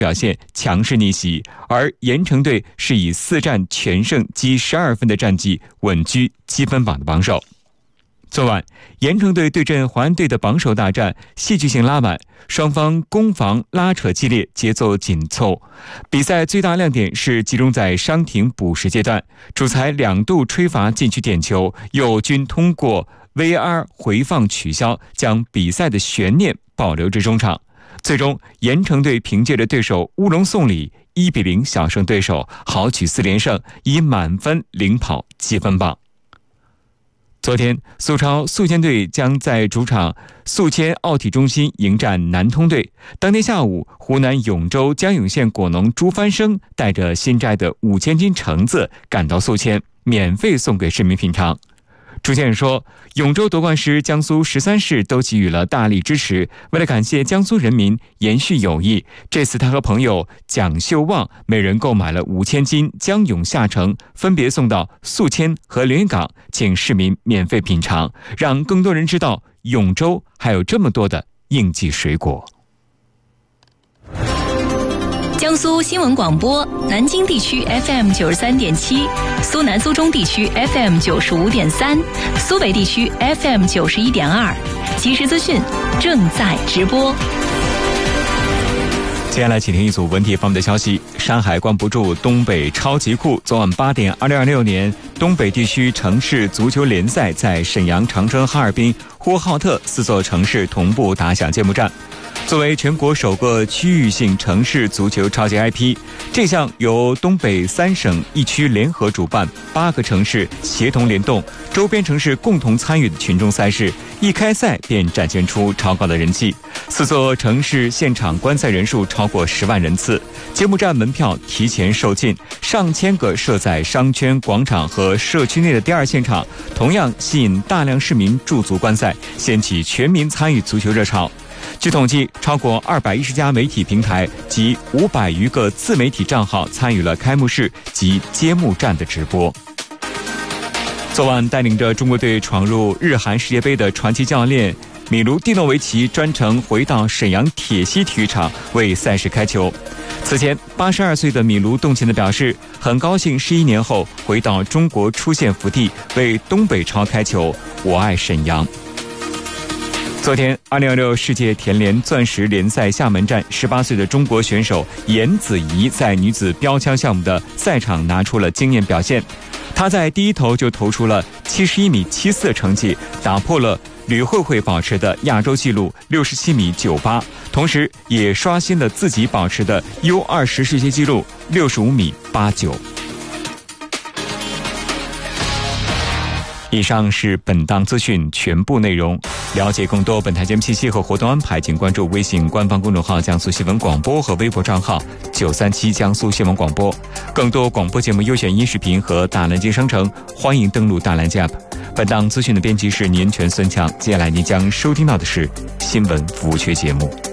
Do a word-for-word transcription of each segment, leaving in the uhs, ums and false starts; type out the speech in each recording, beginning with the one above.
表现强势逆袭，而盐城队是以四战全胜积十二分的战绩稳居积分榜的榜首。昨晚，盐城队对阵淮安队的榜首大战戏剧性拉满，双方攻防拉扯激烈，节奏紧凑。比赛最大亮点是集中在伤停补时阶段，主裁两度吹罚禁区点球，又均通过 V R 回放取消，将比赛的悬念保留至中场。最终，盐城队凭借着对手乌龙送礼，一比零小胜对手，豪取四连胜，以满分领跑积分榜。昨天，苏超宿迁队将在主场宿迁奥体中心迎战南通队。当天下午，湖南永州江永县果农朱帆生带着新摘的五千斤橙子赶到宿迁，免费送给市民品尝。朱先生说，永州夺冠时，江苏十三市都给予了大力支持。为了感谢江苏人民，延续友谊，这次他和朋友蒋秀旺每人购买了五千斤江永夏橙，分别送到宿迁和连云港，请市民免费品尝，让更多人知道永州还有这么多的应季水果。 江苏新闻广播，南京地区 F M 九十三点七，苏南苏中地区 F M 九十五点三，苏北地区 F M 九十一点二，即时资讯正在直播。 接下来请听一组文体方面的消息。山海关不住东北超级酷，昨晚八点，二零二六年东北地区城市足球联赛在沈阳、长春、哈尔滨、呼和浩特四座城市同步打响揭幕战。作为全国首个区域性城市足球超级 I P， 这项由东北三省一区联合主办，八个城市协同联动，周边城市共同参与的群众赛事，一开赛便展现出超高的人气。四座城市现场观赛人数超过十万人次，揭幕战门票提前售罄，上千个设在商圈、广场和社区内的第二现场，同样吸引大量市民驻足观赛，掀起全民参与足球热潮。据统计，超过二百一十家媒体平台及五百余个自媒体账号参与了开幕式及揭幕战的直播。昨晚带领着中国队闯入日韩世界杯的传奇教练米卢蒂诺维奇专程回到沈阳铁西体育场为赛事开球。此前八十二岁的米卢动情地表示，很高兴十一年后回到中国出现福地，为东北超开球，我爱沈阳。昨天二零二六世界田联钻石联赛厦门站，十八岁的中国选手严子怡在女子标枪项目的赛场拿出了惊艳表现。她在第一投就投出了七十一米七四的成绩，打破了吕慧慧保持的亚洲纪录六十七米九八，同时也刷新了自己保持的 U 二十世界纪录六十五米八九。以上是本档资讯全部内容。了解更多本台节目信息和活动安排，请关注微信官方公众号江苏新闻广播和微博账号九三七江苏新闻广播。更多广播节目优选音视频和大蓝鲸商城，欢迎登录大蓝鲸 App。本档资讯的编辑是年全孙强。接下来您将收听到的是新闻服务区节目。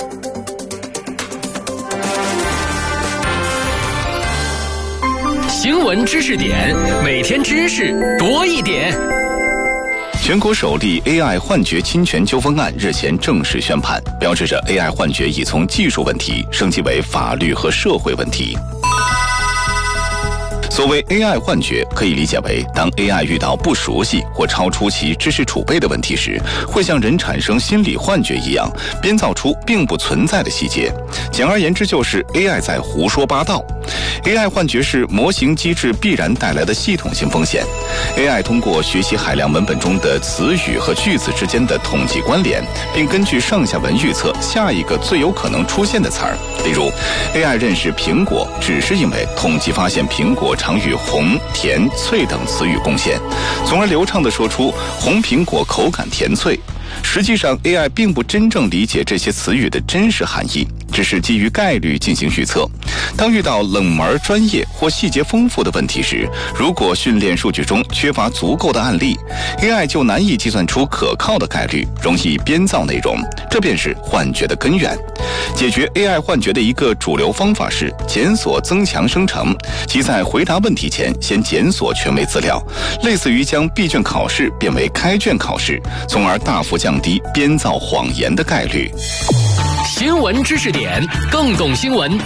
新闻知识点，每天知识多一点。 全国首例 A I 幻觉侵权纠纷案日前正式宣判，标志着 A I 幻觉已从技术问题升级为法律和社会问题。所谓 A I 幻觉，可以理解为当 A I 遇到不熟悉或超出其知识储备的问题时，会像人产生心理幻觉一样，编造出并不存在的细节。简而言之，就是 A I 在胡说八道。A I 幻觉是模型机制必然带来的系统性风险。A I 通过学习海量文本中的词语和句子之间的统计关联，并根据上下文预测下一个最有可能出现的词儿。例如 A I 认识苹果，只是因为统计发现苹果常与红、甜、脆等词语共现，从而流畅地说出红苹果口感甜脆。实际上 A I 并不真正理解这些词语的真实含义，只是基于概率进行预测。当遇到冷门、专业或细节丰富的问题时，如果训练数据中缺乏足够的案例， A I 就难以计算出可靠的概率，容易编造内容，这便是幻觉的根源。解决 A I 幻觉的一个主流方法是检索增强生成，即在回答问题前先检索权威资料，类似于将闭卷考试变为开卷考试，从而大幅降低编造谎言的概率。 新闻知识点，更懂新闻，